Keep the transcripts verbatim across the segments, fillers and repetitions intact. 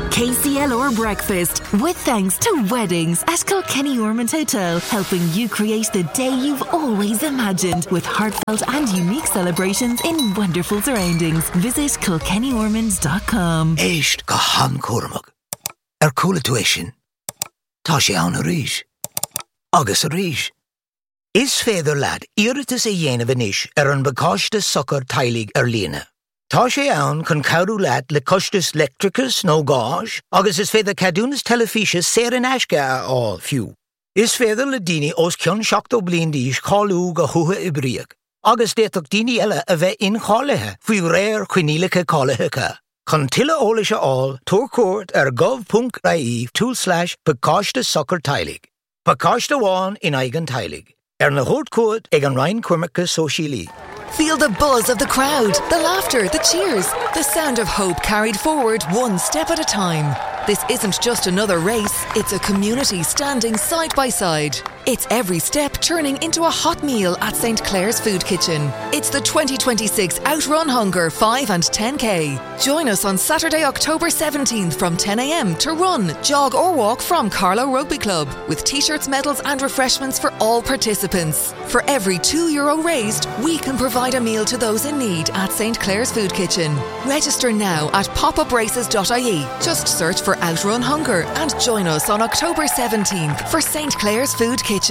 K C L R Breakfast, with thanks to Weddings at Kilkenny Ormond Hotel, helping you create the day you've always imagined with heartfelt and unique celebrations in wonderful surroundings. Visit kilkenny ormonds dot com. Éist go han cuaramach. Ar coola tuition. Tá sé an a rís. Agus a rís. Is féidir lad, iiritas a dhéanamh inis ar an bacáiste socar tailig ar lína. Tá sé ann chun cabhrú leat le costas lectricus nó gáis, agus is féidir cadúnas telefíse sér an eisce a áil fiú. Is féidir le daoine os ceann seachtó bliain d'aois cáilú go thutha i bríoch, agus déach daoine eile a bheith incháthaithe faoi réir chuinílacha cálathacha. Chun tuile óla se áil, tóir cuairt ar gov.ie two slash bacáiste socar tailig. Bacáiste bháin in aigean tailig. Er na hót cuad ag an Ryan Cuirmica Sóisialí. Feel the buzz of the crowd, the laughter, the cheers, the sound of hope carried forward one step at a time. This isn't just another race, it's a community standing side by side. It's every step turning into a hot meal at Saint Clair's Food Kitchen. It's the twenty twenty-six Outrun Hunger five and ten K. Join us on Saturday, October seventeenth from ten a m to run, jog or walk from Carlow Rugby Club with t-shirts, medals and refreshments for all participants. For every two euro raised, we can provide a meal to those in need at Saint Clair's Food Kitchen. Register now at pop up races dot I E. Just search for Outrun Hunger and join us on October seventeenth for Saint Clair's Food Kitchen.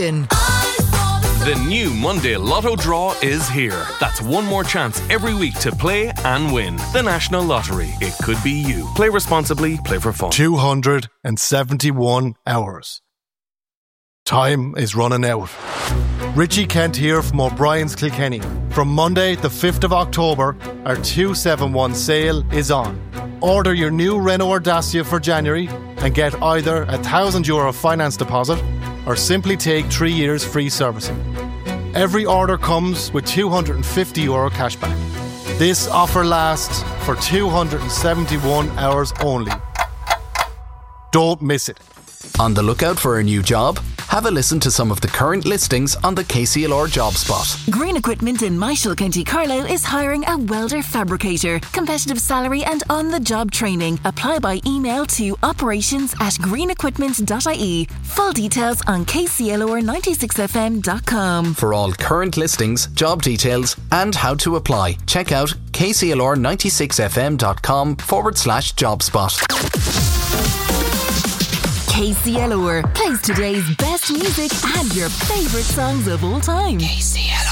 The new Monday Lotto draw is here. That's one more chance every week to play and win. The National Lottery. It could be you. Play responsibly, play for fun. two hundred seventy-one hours. Time is running out. Richie Kent here from O'Brien's Kilkenny. From Monday the fifth of October, our two seventy-one sale is on. Order your new Renault Dacia for January and get either a one thousand euro finance deposit or simply take three years free servicing. Every order comes with two hundred fifty euro cashback. This offer lasts for two hundred seventy-one hours only. Don't miss it. On the lookout for a new job? Have a listen to some of the current listings on the K C L R Job Spot. Green Equipment in Michael, County Carlow is hiring a welder fabricator. Competitive salary and on-the-job training. Apply by email to operations at green equipment dot I E. Full details on k c l r ninety-six f m dot com. For all current listings, job details and how to apply, check out k c l r ninety-six f m dot com forward slash job spot. K C L R plays today's best music and your favourite songs of all time. K C L R.